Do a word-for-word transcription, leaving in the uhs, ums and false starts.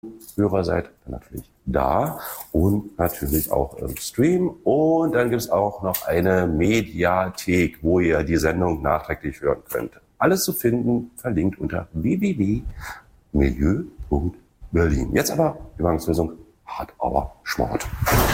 Hörer seid, dann natürlich da und natürlich auch im Stream. Und dann gibt es auch noch eine Mediathek, wo ihr die Sendung nachträglich hören könnt. Alles zu finden, verlinkt unter w w w punkt milieu punkt berlin. Jetzt aber Übergangslösung, hart aber Schmort.